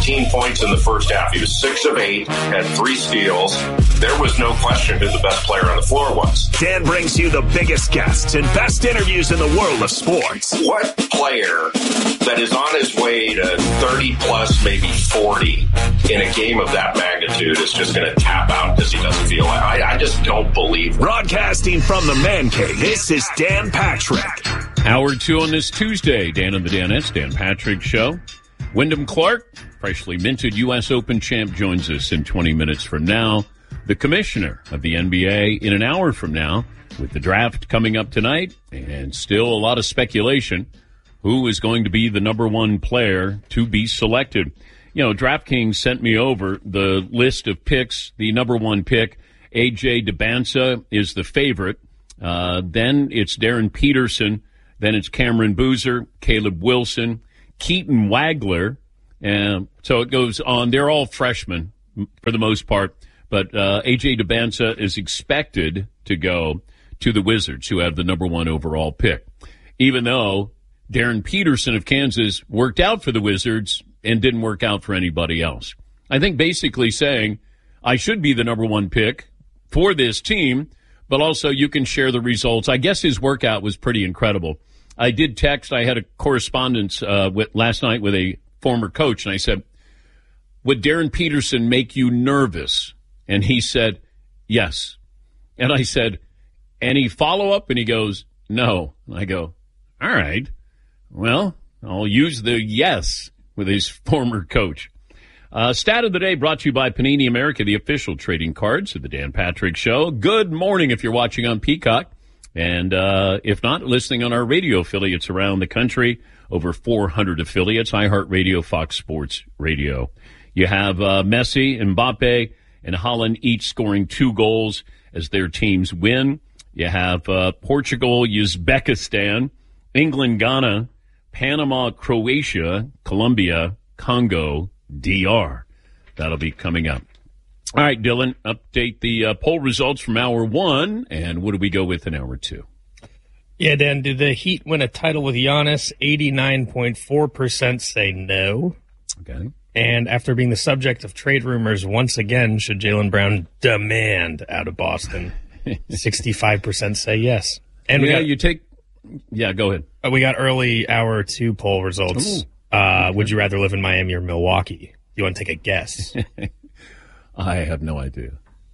18 points in the first half. He was 6 of 8, had 3 steals. There was no question who the best player on the floor was. Dan brings you the biggest guests and best interviews in the world of sports. What player that is on his way to 30 plus, maybe 40 in a game of that magnitude is just going to tap out because he doesn't feel it? I just don't believe it. Broadcasting from the Man Cave, this is Dan Patrick. Hour 2 on this Tuesday. Dan and the Danettes, Dan Patrick Show. Wyndham Clark, freshly minted U.S. Open champ, joins us in 20 minutes from now. The commissioner of the NBA in an hour from now, with the draft coming up tonight and still a lot of speculation. Who is going to be the number one player to be selected? You know, DraftKings sent me over the list of picks. The number one pick, A.J. Dembele, is the favorite. Then it's Darren Peterson. Then it's Cameron Boozer, Caleb Wilson, Keaton Wagler. So it goes on. They're all freshmen for the most part. But A.J. Dembele is expected to go to the Wizards, who have the number one overall pick. Even though Darren Peterson of Kansas worked out for the Wizards and didn't work out for anybody else. I think basically saying, I should be the number one pick for this team, but also you can share the results. I guess his workout was pretty incredible. I did text. I had a correspondence last night with a former coach, and I said, would Darren Peterson make you nervous? And he said, yes. And I said, any follow-up? And he goes, no. And I go, all right. Well, I'll use the yes with his former coach. Stat of the day brought to you by Panini America, the official trading cards of the Dan Patrick Show. Good morning if you're watching on Peacock. And if not, listening on our radio affiliates around the country, over 400 affiliates, iHeartRadio, Fox Sports Radio. You have Messi, Mbappe, and Haaland each scoring 2 goals as their teams win. You have Portugal, Uzbekistan, England, Ghana, Panama, Croatia, Colombia, Congo, DR. That'll be coming up. All right, Dylan, update the poll results from hour 1, and what do we go with in hour 2? Yeah, Dan, did the Heat win a title with Giannis? 89.4% say no. Okay. And after being the subject of trade rumors once again, should Jaylen Brown demand out of Boston? 65% say yes. And Yeah, go ahead. We got early hour 2 poll results. Would you rather live in Miami or Milwaukee? You want to take a guess? I have no idea.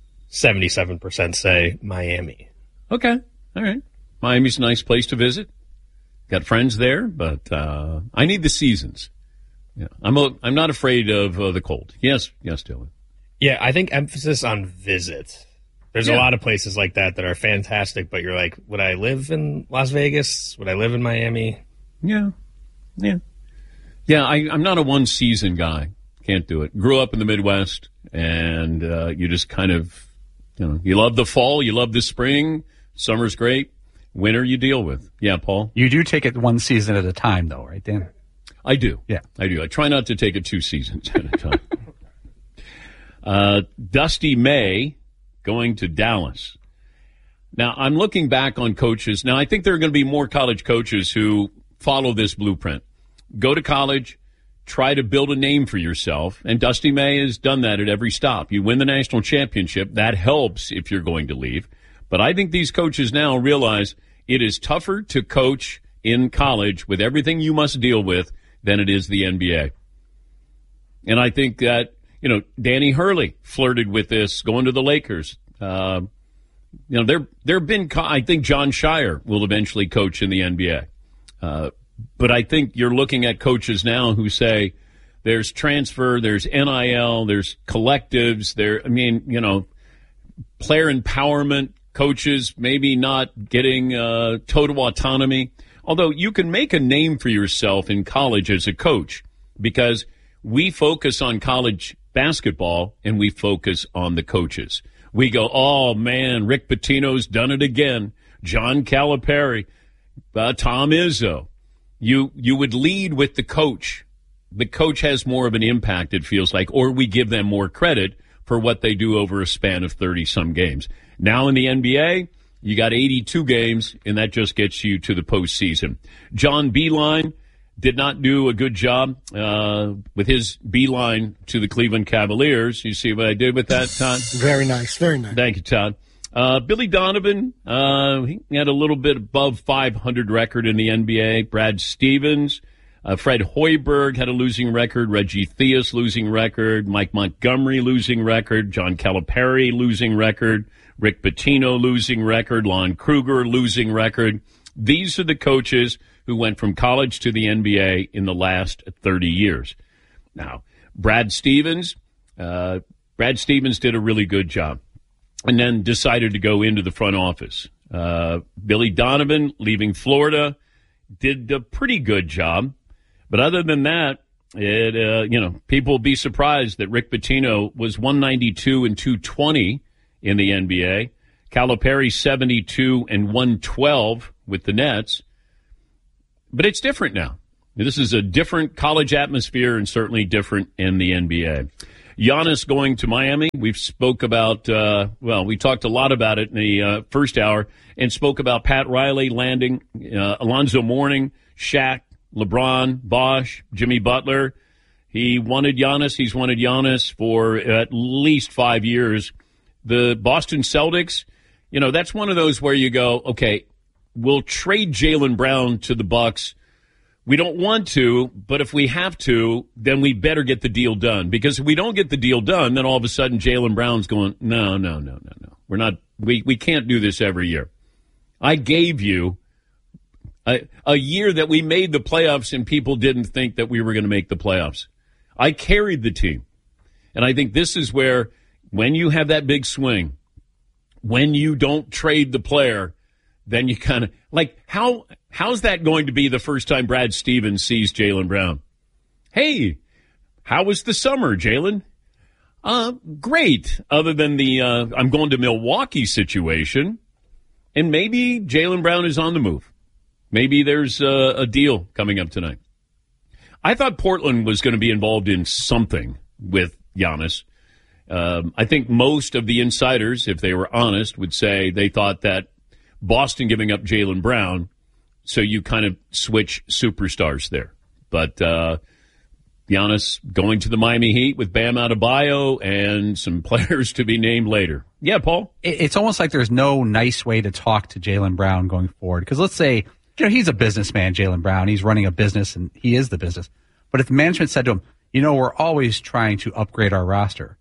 77% say Miami. Okay. All right. Miami's a nice place to visit. Got friends there, but I need the seasons. Yeah, I'm not afraid of the cold. Yes, Dylan. Yeah, I think emphasis on visit. There's a lot of places like that are fantastic, but you're like, would I live in Las Vegas? Would I live in Miami? Yeah. I'm not a one-season guy. Can't do it. Grew up in the Midwest, and you just kind of, you love the fall, you love the spring. Summer's great. Winter you deal with. Yeah, Paul? You do take it one season at a time, though, right, Dan? I do. Yeah. I do. I try not to take it 2 seasons at a time. Dusty May going to Dallas. Now, I'm looking back on coaches. Now, I think there are going to be more college coaches who follow this blueprint. Go to college, try to build a name for yourself, and Dusty May has done that at every stop. You win the national championship. That helps if you're going to leave. But I think these coaches now realize it is tougher to coach in college with everything you must deal with than it is the NBA. And I think that, Danny Hurley flirted with this going to the Lakers. There have been, I think John Shire will eventually coach in the NBA. But I think you're looking at coaches now who say there's transfer, there's NIL, there's collectives, player empowerment, coaches maybe not getting total autonomy. Although you can make a name for yourself in college as a coach because we focus on college basketball and we focus on the coaches. We go, oh, man, Rick Pitino's done it again. John Calipari, Tom Izzo. You would lead with the coach. The coach has more of an impact, it feels like, or we give them more credit for what they do over a span of 30-some games. Now in the NBA, you got 82 games, and that just gets you to the postseason. John Beilein, did not do a good job with his beeline to the Cleveland Cavaliers. You see what I did with that, Todd? Very nice, very nice. Thank you, Todd. Billy Donovan, he had a little bit above 500 record in the NBA. Brad Stevens, Fred Hoiberg had a losing record. Reggie Theus losing record. Mike Montgomery losing record. John Calipari losing record. Rick Pitino losing record. Lon Kruger losing record. These are the coaches who went from college to the NBA in the last 30 years. Now, Brad Stevens did a really good job and then decided to go into the front office. Billy Donovan, leaving Florida, did a pretty good job. But other than that, people will be surprised that Rick Pitino was 192 and 220 in the NBA. Calipari 72 and 112 with the Nets. But it's different now. This is a different college atmosphere and certainly different in the NBA. Giannis going to Miami. We've spoke about, we talked a lot about it in the first hour and spoke about Pat Riley landing, Alonzo Mourning, Shaq, LeBron, Bosh, Jimmy Butler. He wanted Giannis. He's wanted Giannis for at least 5 years. The Boston Celtics, that's one of those where you go, okay, we'll trade Jaylen Brown to the Bucks. We don't want to, but if we have to, then we better get the deal done. Because if we don't get the deal done, then all of a sudden Jaylen Brown's going, no. We're not. We can't do this every year. I gave you a year that we made the playoffs and people didn't think that we were going to make the playoffs. I carried the team. And I think this is where, when you have that big swing, when you don't trade the player, then you kind of, like, how's that going to be the first time Brad Stevens sees Jaylen Brown? Hey, how was the summer, Jaylen? Great, other than the I'm going to Milwaukee situation. And maybe Jaylen Brown is on the move. Maybe there's a deal coming up tonight. I thought Portland was going to be involved in something with Giannis. I think most of the insiders, if they were honest, would say they thought that Boston giving up Jaylen Brown, so you kind of switch superstars there. But Giannis going to the Miami Heat with Bam Adebayo and some players to be named later. Yeah, Paul? It's almost like there's no nice way to talk to Jaylen Brown going forward. Because let's say, he's a businessman, Jaylen Brown. He's running a business, and he is the business. But if the management said to him, we're always trying to upgrade our roster.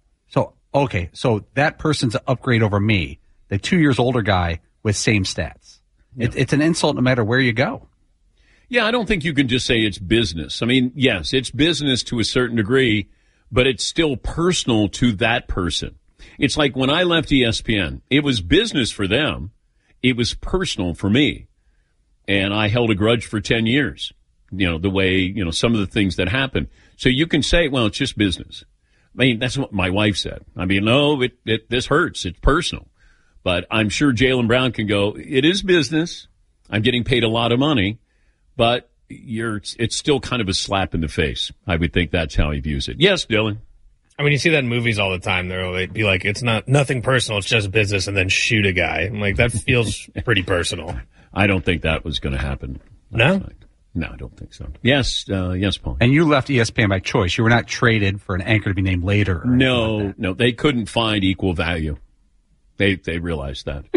So that person's an upgrade over me, the 2 years older guy with same stats. Yeah. It's an insult no matter where you go. Yeah, I don't think you can just say it's business. I mean, yes, it's business to a certain degree, but it's still personal to that person. It's like when I left ESPN, it was business for them. It was personal for me. And I held a grudge for 10 years, the way, some of the things that happened. So you can say, well, it's just business. I mean, that's what my wife said. I mean, no, this hurts. It's personal. But I'm sure Jaylen Brown can go, it is business. I'm getting paid a lot of money, but it's still kind of a slap in the face. I would think that's how he views it. Yes, Dylan. I mean, you see that in movies all the time. They'd be like, it's nothing personal, it's just business, and then shoot a guy. I'm like, that feels pretty personal. I don't think that was going to happen. No? No, I don't think so. Yes, Paul. And you left ESPN by choice. You were not traded for an anchor to be named later. No, they couldn't find equal value. They realized that.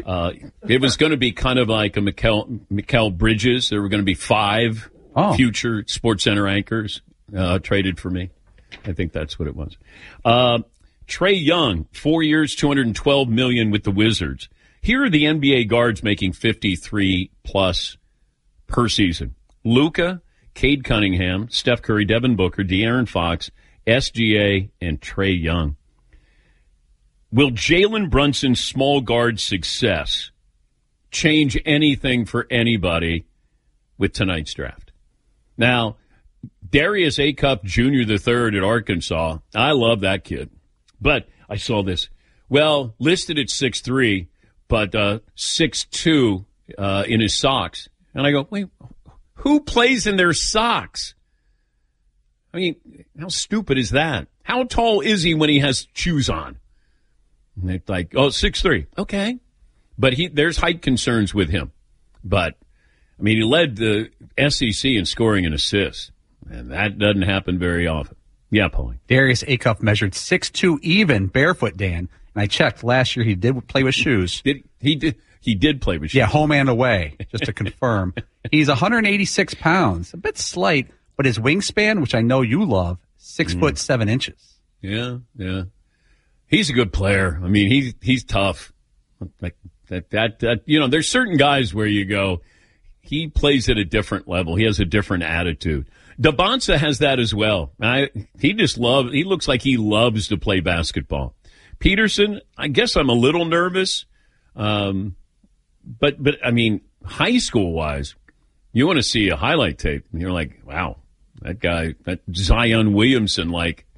It was going to be kind of like a Mikal Bridges. There were going to be 5 future SportsCenter anchors traded for me. I think that's what it was. Trae Young, 4 years, $212 million with the Wizards. Here are the NBA guards making 53 plus per season. Luka, Cade Cunningham, Steph Curry, Devin Booker, De'Aaron Fox, SGA, and Trae Young. Will Jalen Brunson's small guard success change anything for anybody with tonight's draft? Now, Darius Acup Jr. III at Arkansas, I love that kid. But I saw this. Well, listed at 6'3", but 6'2" in his socks. And I go, wait, who plays in their socks? I mean, how stupid is that? How tall is he when he has shoes on? And they're like, 6'3". Okay. But there's height concerns with him. But I mean, he led the SEC in scoring and assists, and that doesn't happen very often. Yeah, Paulie. Darius Acuff measured 6'2" even barefoot, Dan. And I checked last year he did play with shoes. He did play with shoes. Yeah, home and away, just to confirm. He's 186 pounds, a bit slight, but his wingspan, which I know you love, 6 foot 7 inches. Yeah. He's a good player. I mean, he's tough. Like that. You know, there's certain guys where you go, he plays at a different level. He has a different attitude. Dabonsa has that as well. He looks like he loves to play basketball. Peterson, I guess I'm a little nervous. But I mean, high school wise, you want to see a highlight tape and you're like, wow, that guy, that Zion Williamson,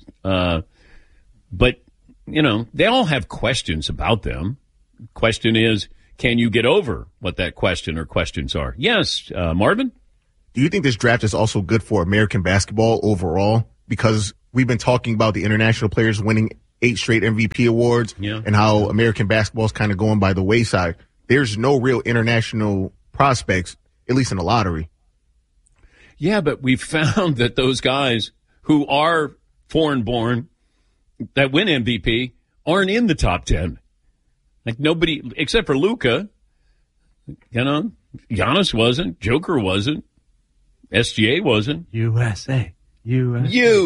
but you know, they all have questions about them. Question is, can you get over what that question or questions are? Yes, Marvin? Do you think this draft is also good for American basketball overall? Because we've been talking about the international players winning 8 straight MVP awards and how American basketball is kind of going by the wayside. There's no real international prospects, at least in the lottery. Yeah, but we found that those guys who are foreign-born that win MVP aren't in the top 10. Like nobody, except for Luka, you know, Giannis wasn't, Joker wasn't, SGA wasn't. USA. At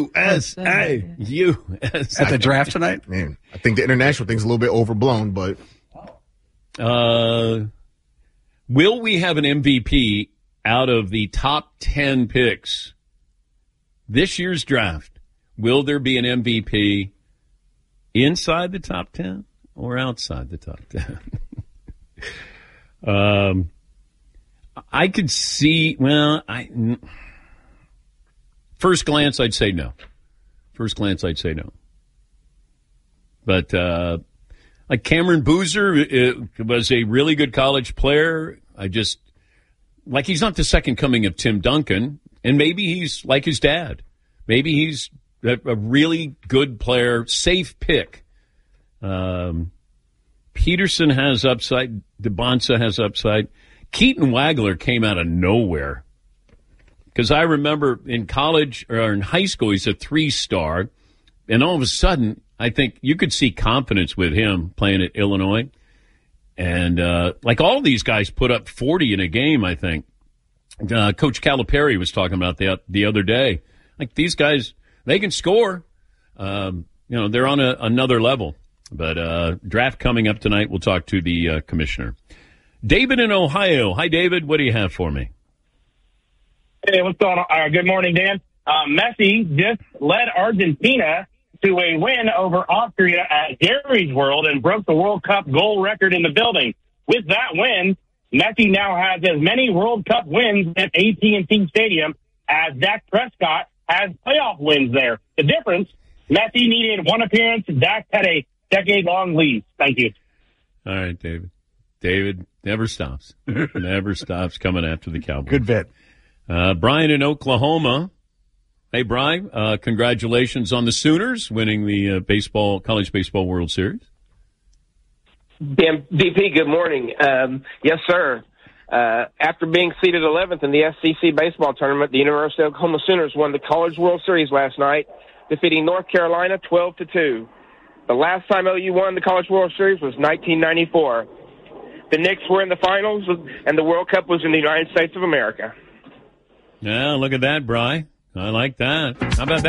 the draft tonight? Man, I think the international thing's a little bit overblown, but. Will we have an MVP out of the top 10 picks this year's draft? Will there be an MVP inside the top 10 or outside the top 10? I could see, first glance, I'd say no. But, like Cameron Boozer was a really good college player. He's not the second coming of Tim Duncan, and maybe he's like his dad. Maybe he's a really good player, safe pick. Peterson has upside. Dabonsa has upside. Keaton Wagler came out of nowhere. Because I remember in college or in high school, he's a 3-star. And all of a sudden, I think you could see confidence with him playing at Illinois. And like all these guys put up 40 in a game, I think. Coach Calipari was talking about that the other day. Like these guys, they can score. You know, they're on another level. But draft coming up tonight, we'll talk to the commissioner. David in Ohio. Hi, David. What do you have for me? Hey, what's going on? Good morning, Dan. Messi just led Argentina to a win over Austria at Gary's World and broke the World Cup goal record in the building. With that win, Messi now has as many World Cup wins at AT&T Stadium as Dak Prescott has playoff wins there. The difference, Messi needed one appearance. Dak had a decade-long lead. Thank you. All right, David. David never stops. Never stops coming after the Cowboys. Good bit. Brian in Oklahoma. Hey, Brian, congratulations on the Sooners winning the college baseball World Series. DP, good morning. Yes, sir. After being seeded 11th in the SEC baseball tournament, the University of Oklahoma Sooners won the College World Series last night, defeating North Carolina 12-2. The last time OU won the College World Series was 1994. The Knicks were in the finals, and the World Cup was in the United States of America. Yeah, look at that, Bri. I like that. How about that?